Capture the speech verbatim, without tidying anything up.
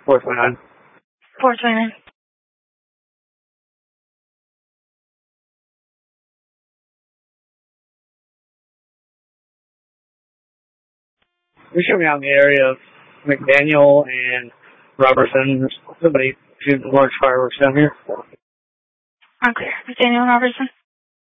four twenty-nine. four twenty-nine. You show me out in the area of McDaniel and Robertson. There's somebody shooting large fireworks down here. Okay, McDaniel and Robertson.